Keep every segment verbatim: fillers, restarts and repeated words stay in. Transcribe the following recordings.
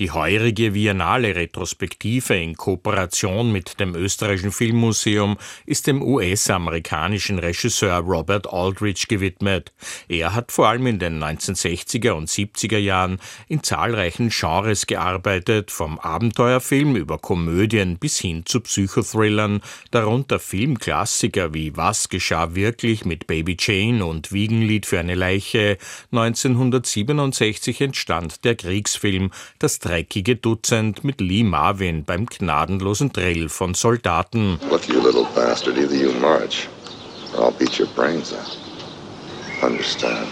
Die heurige Viennale-Retrospektive in Kooperation mit dem Österreichischen Filmmuseum ist dem U S-amerikanischen Regisseur Robert Aldrich gewidmet. Er hat vor allem in den neunzehnhundertsechziger und siebziger Jahren in zahlreichen Genres gearbeitet, vom Abenteuerfilm über Komödien bis hin zu Psychothrillern, darunter Filmklassiker wie Was geschah wirklich mit Baby Jane und Wiegenlied für eine Leiche. neunzehnhundertsiebenundsechzig entstand der Kriegsfilm Das dreckige Dutzend mit Lee Marvin beim gnadenlosen Drill von Soldaten. Look, you little bastard, either you march or I'll beat your brains out. Understand?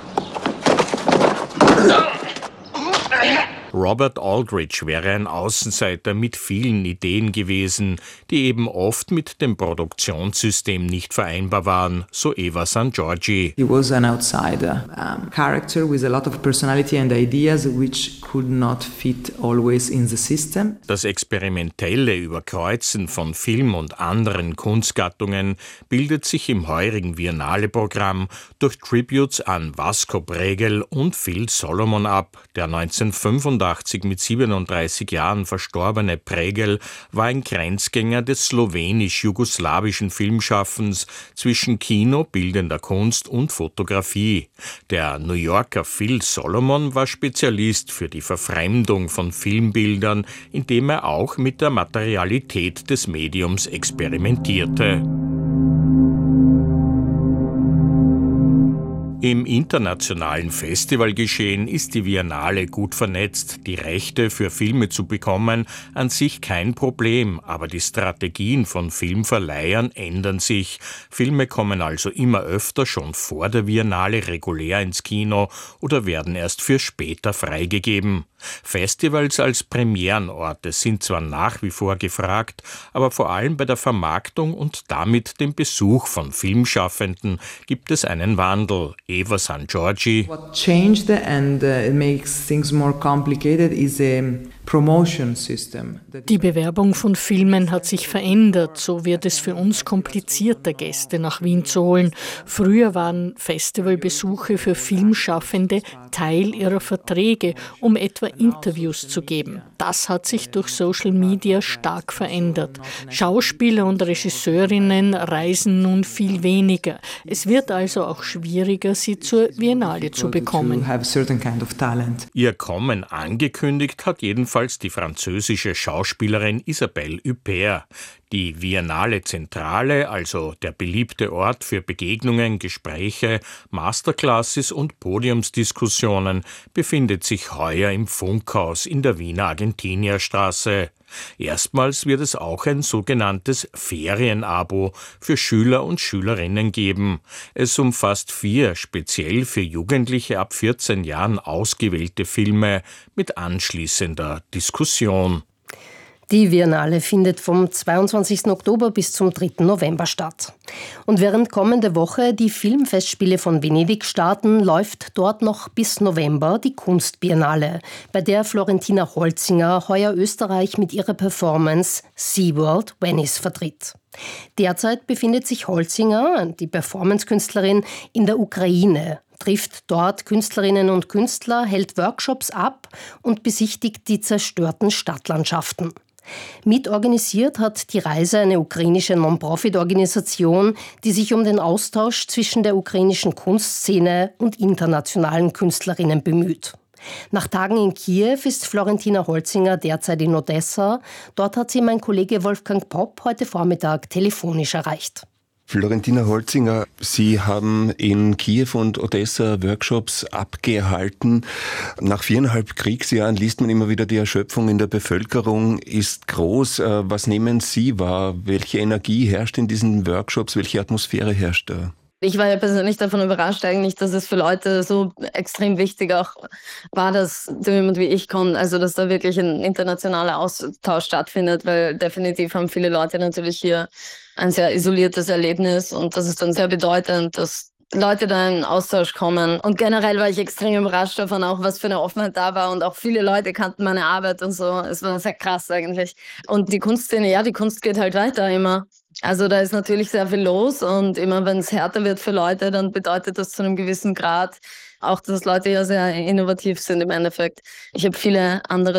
Robert Aldrich wäre ein Außenseiter mit vielen Ideen gewesen, die eben oft mit dem Produktionssystem nicht vereinbar waren, so Eva Sangiorgi. He was an outsider, um, character with a lot of personality and ideas which could not fit always in the system. Das experimentelle Überkreuzen von Film und anderen Kunstgattungen bildet sich im heurigen Viennale-Programm durch Tributes an Vasco Bregel und Phil Solomon ab. Der neunzehnhundertfünfundachtzig mit siebenunddreißig Jahren verstorbene Bregel war ein Grenzgänger des slowenisch-jugoslawischen Filmschaffens zwischen Kino, bildender Kunst und Fotografie. Der New Yorker Phil Solomon war Spezialist für die Verfremdung von Filmbildern, indem er auch mit der Materialität des Mediums experimentierte. Im internationalen Festivalgeschehen ist die Viennale gut vernetzt. Die Rechte für Filme zu bekommen, an sich kein Problem, aber die Strategien von Filmverleihern ändern sich. Filme kommen also immer öfter schon vor der Viennale regulär ins Kino oder werden erst für später freigegeben. Festivals als Premierenorte sind zwar nach wie vor gefragt, aber vor allem bei der Vermarktung und damit dem Besuch von Filmschaffenden gibt es einen Wandel. Eva Sangiorgi. What changed and uh, it makes things more complicated is a promotion system. Die Bewerbung von Filmen hat sich verändert, so wird es für uns komplizierter, Gäste nach Wien zu holen. Früher waren Festivalbesuche für Filmschaffende Teil ihrer Verträge, um etwa Interviews zu geben. Das hat sich durch Social Media stark verändert. Schauspieler und Regisseurinnen reisen nun viel weniger. Es wird also auch schwieriger, sie zur Viennale zu bekommen. Ihr Kommen angekündigt hat jedenfalls die französische Schauspielerin Isabelle Huppert. Die Viennale Zentrale, also der beliebte Ort für Begegnungen, Gespräche, Masterclasses und Podiumsdiskussionen, befindet sich heuer im Funkhaus in der Wiener Argentinierstraße. Erstmals wird es auch ein sogenanntes Ferienabo für Schüler und Schülerinnen geben. Es umfasst vier speziell für Jugendliche ab vierzehn Jahren ausgewählte Filme mit anschließender Diskussion. Die Viennale findet vom zweiundzwanzigsten Oktober bis zum dritten November statt. Und während kommende Woche die Filmfestspiele von Venedig starten, läuft dort noch bis November die Kunstbiennale, bei der Florentina Holzinger heuer Österreich mit ihrer Performance SeaWorld Venice vertritt. Derzeit befindet sich Holzinger, die Performancekünstlerin, in der Ukraine, trifft dort Künstlerinnen und Künstler, hält Workshops ab und besichtigt die zerstörten Stadtlandschaften. Mitorganisiert hat die Reise eine ukrainische Non-Profit-Organisation, die sich um den Austausch zwischen der ukrainischen Kunstszene und internationalen Künstlerinnen bemüht. Nach Tagen in Kiew ist Florentina Holzinger derzeit in Odessa. Dort hat sie mein Kollege Wolfgang Popp heute Vormittag telefonisch erreicht. Florentina Holzinger, Sie haben in Kiew und Odessa Workshops abgehalten. Nach viereinhalb Kriegsjahren liest man immer wieder, die Erschöpfung in der Bevölkerung ist groß. Was nehmen Sie wahr? Welche Energie herrscht in diesen Workshops? Welche Atmosphäre herrscht da? Ich war ja persönlich davon überrascht eigentlich, dass es für Leute so extrem wichtig auch war, dass so jemand wie ich kommt, also dass da wirklich ein internationaler Austausch stattfindet, weil definitiv haben viele Leute natürlich hier ein sehr isoliertes Erlebnis und das ist dann sehr bedeutend, dass Leute da in Austausch kommen. Und generell war ich extrem überrascht davon, auch was für eine Offenheit da war und auch viele Leute kannten meine Arbeit und so. Es war sehr krass eigentlich. Und die Kunstszene, ja, die Kunst geht halt weiter immer. Also da ist natürlich sehr viel los und immer wenn es härter wird für Leute, dann bedeutet das zu einem gewissen Grad auch, dass Leute ja sehr innovativ sind im Endeffekt. Ich habe viele andere